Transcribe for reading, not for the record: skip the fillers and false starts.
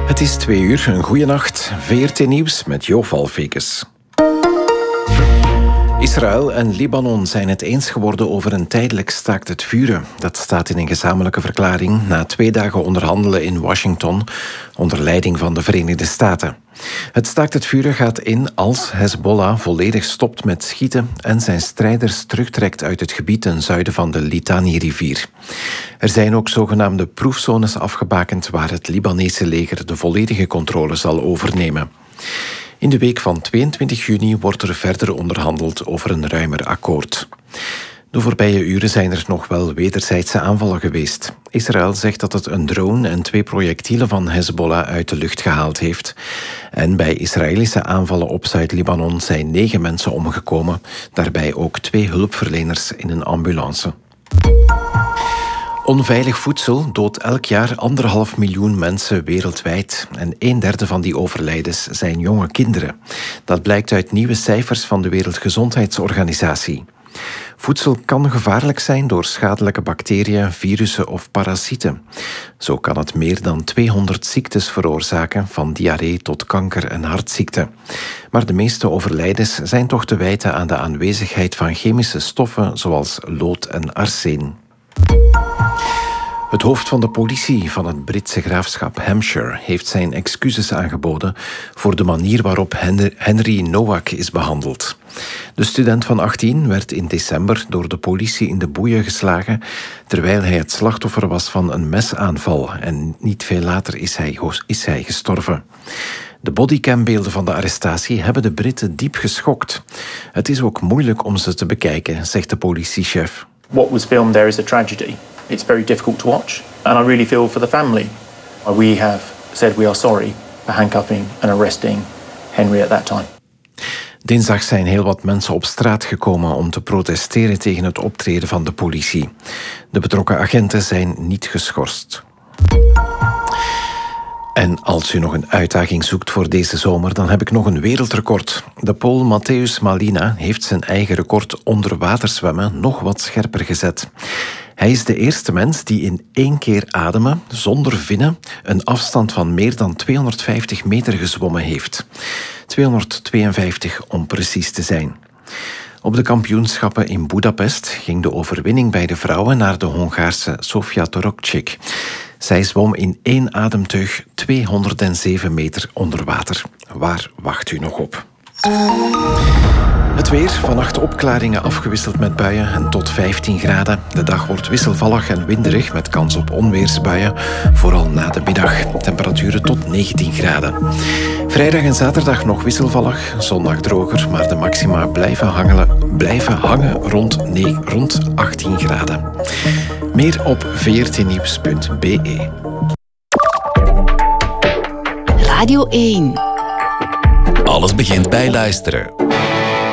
Het is 2:00, een goeie nacht. VRT Nieuws met Jo Valfekes. Israël en Libanon zijn het eens geworden over een tijdelijk staakt het vuren. Dat staat in een gezamenlijke verklaring na 2 dagen onderhandelen in Washington onder leiding van de Verenigde Staten. Het staakt het vuren gaat in als Hezbollah volledig stopt met schieten en zijn strijders terugtrekt uit het gebied ten zuiden van de Litani-rivier. Er zijn ook zogenaamde proefzones afgebakend waar het Libanese leger de volledige controle zal overnemen. In de week van 22 juni wordt er verder onderhandeld over een ruimer akkoord. De voorbije uren zijn er nog wel wederzijdse aanvallen geweest. Israël zegt dat het een drone en 2 projectielen van Hezbollah uit de lucht gehaald heeft. En bij Israëlische aanvallen op Zuid-Libanon zijn 9 mensen omgekomen, daarbij ook 2 hulpverleners in een ambulance. Onveilig voedsel doodt elk jaar 1,5 miljoen mensen wereldwijd. En 1/3 van die overlijdens zijn jonge kinderen. Dat blijkt uit nieuwe cijfers van de Wereldgezondheidsorganisatie. Voedsel kan gevaarlijk zijn door schadelijke bacteriën, virussen of parasieten. Zo kan het meer dan 200 ziektes veroorzaken, van diarree tot kanker en hartziekten. Maar de meeste overlijdens zijn toch te wijten aan de aanwezigheid van chemische stoffen zoals lood en arsen. Het hoofd van de politie van het Britse graafschap Hampshire heeft zijn excuses aangeboden voor de manier waarop Henry Nowak is behandeld. De student van 18 werd in december door de politie in de boeien geslagen terwijl hij het slachtoffer was van een mesaanval en niet veel later is hij gestorven. De bodycambeelden van de arrestatie hebben de Britten diep geschokt. Het is ook moeilijk om ze te bekijken, zegt de politiechef. What was filmed there is a tragedy. It's very difficult to watch, and I really feel for the family. We have said we are sorry for handcuffing and arresting Henry at that time. Dinsdag zijn heel wat mensen op straat gekomen om te protesteren tegen het optreden van de politie. De betrokken agenten zijn niet geschorst. En als u nog een uitdaging zoekt voor deze zomer, dan heb ik nog een wereldrecord. De Pool Mateusz Malina heeft zijn eigen record onder waterzwemmen nog wat scherper gezet. Hij is de eerste mens die in 1 keer ademen, zonder vinnen, een afstand van meer dan 250 meter gezwommen heeft. 252 om precies te zijn. Op de kampioenschappen in Budapest ging de overwinning bij de vrouwen naar de Hongaarse Sofia Torokcic. Zij zwom in 1 ademteug 207 meter onder water. Waar wacht u nog op? Het weer, vannacht opklaringen afgewisseld met buien en tot 15 graden. De dag wordt wisselvallig en winderig met kans op onweersbuien, vooral na de middag. Temperaturen tot 19 graden. Vrijdag en zaterdag nog wisselvallig, zondag droger, maar de maxima blijven hangen rond 18 graden. Meer op vrtnieuws.be. Radio 1. Alles begint bij luisteren.